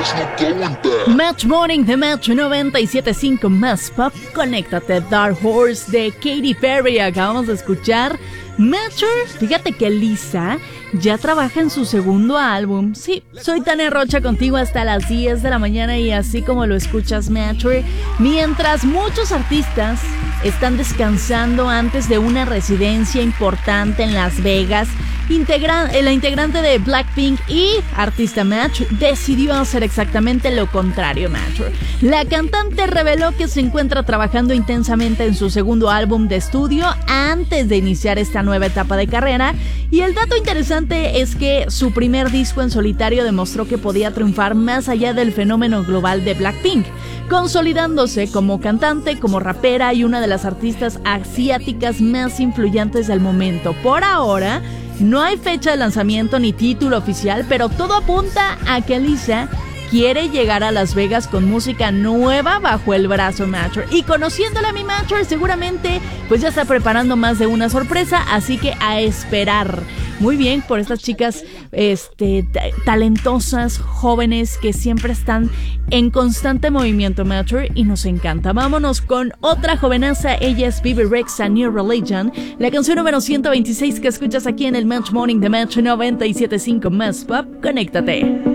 Match Morning de Match 97.5 Más Pop. Conéctate, Dark Horse de Katy Perry. Acabamos de escuchar Matcher. Fíjate que Lisa ya trabaja en su segundo álbum. Sí, soy Tania Rocha contigo hasta las 10 de la mañana y así como lo escuchas, Matcher. Mientras muchos artistas están descansando antes de una residencia importante en Las Vegas, la integrante de Blackpink y artista Match decidió hacer exactamente lo contrario. Match, la cantante reveló que se encuentra trabajando intensamente en su segundo álbum de estudio antes de iniciar esta nueva etapa de carrera, y el dato interesante es que su primer disco en solitario demostró que podía triunfar más allá del fenómeno global de Blackpink, consolidándose como cantante, como rapera y una de las artistas asiáticas más influyentes del momento. Por ahora no hay fecha de lanzamiento ni título oficial, pero todo apunta a que Lisa quiere llegar a Las Vegas con música nueva bajo el brazo. Matcher, y conociéndole a mi Matcher, seguramente pues ya está preparando más de una sorpresa, así que a esperar. Muy bien por estas chicas talentosas, jóvenes, que siempre están en constante movimiento, Matcher, y nos encanta. Vámonos con otra jovenaza. Ella es Bebe Rexha, New Religion, la canción número 126 que escuchas aquí en el Match Morning de Match 97.5 Más Pop. Conéctate.